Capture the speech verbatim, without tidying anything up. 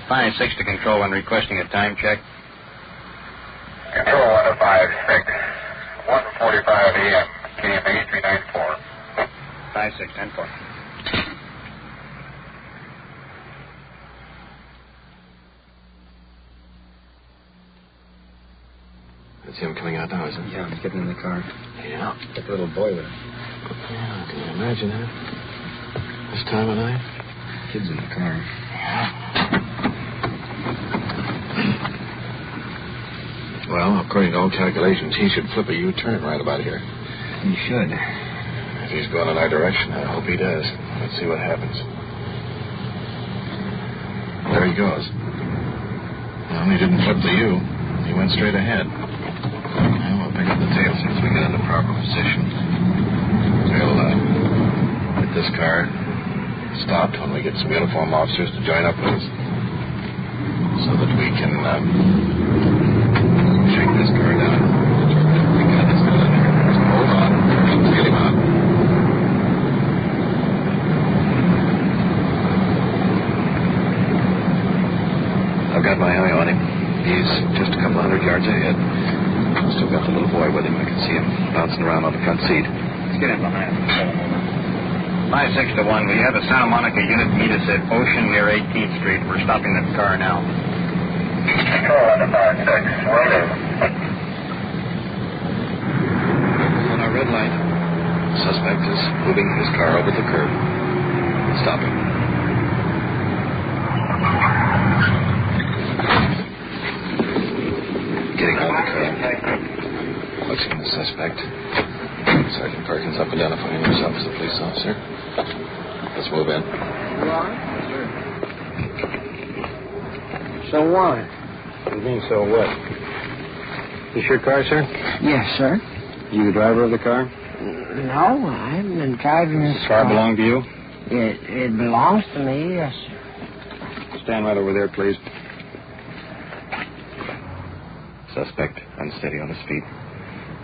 five six to Control One, requesting a time check. Control One to five six, one forty-five A M, K M A three nine four. five six, ten four. That's him coming out now, isn't it? Yeah, he's getting in the car. Yeah. Got the little boy with him. Yeah, can you imagine that? This time of night? Kid's in the car. Well, according to all calculations, he should flip a U-turn right about here. He should. If he's going in our direction, I hope he does. Let's see what happens. There he goes. Well, he didn't flip the U. He went straight ahead. Well, we'll pick up the tail as soon as we get in the proper position. We'll uh, get this car stopped when we get some uniform officers to join up with us so that we can uh, shake this car down. We got this still in there. So hold on. Let's get him out. I've got my eye on him. He's just a couple hundred yards ahead. Still got the little boy with him. I can see him bouncing around on the front seat. Let's get in behind him. five six to one, we have a Santa Monica unit meet us at Ocean near eighteenth Street. We're stopping that car now. Control One to five six, will do. On our red light, the suspect is moving his car over the curb. Stop him. Getting on the curb. Watching the suspect. Sergeant Perkins up identifying himself as a police officer. Let's move in. So what? What do you mean, so what? This your car, sir? Yes, sir. You the driver of the car? No, I haven't been driving this Does the car belong to you? It, it belongs to me, yes, sir. Stand right over there, please. Suspect unsteady on his feet.